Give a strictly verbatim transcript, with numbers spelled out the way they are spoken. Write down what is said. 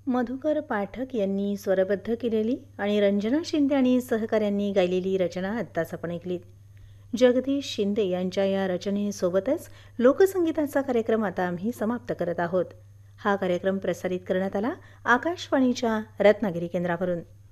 मधुकर पाठक यांनी स्वरबद्ध केलेली आणि रंजना शिंदे आणि सहकाऱ्यांनी गायलेली रचना आत्ताच आपण ऐकलीत. जगदीश शिंदे यांच्या या रचनेसोबतच लोकसंगीताचा कार्यक्रम आता आम्ही समाप्त करत आहोत. हा कार्यक्रम प्रसारित करण्यात आला आकाशवाणीच्या रत्नागिरी केंद्रावरून.